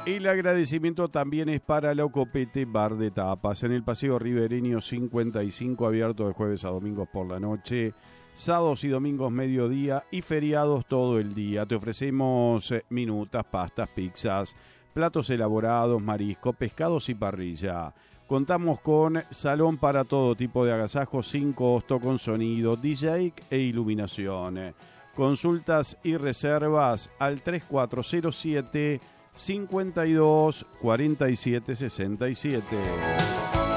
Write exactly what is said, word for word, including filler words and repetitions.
El agradecimiento también es para Locopete Bar de Tapas, en el Paseo Ribereño cincuenta y cinco, abierto de jueves a domingos por la noche, sábados y domingos mediodía y feriados todo el día. Te ofrecemos minutas, pastas, pizzas, platos elaborados, marisco, pescados y parrilla. Contamos con salón para todo tipo de agasajos sin costo, con sonido, D J e iluminación. Consultas y reservas al tres cuatro cero siete, cincuenta y dos, cuarenta y siete sesenta y siete.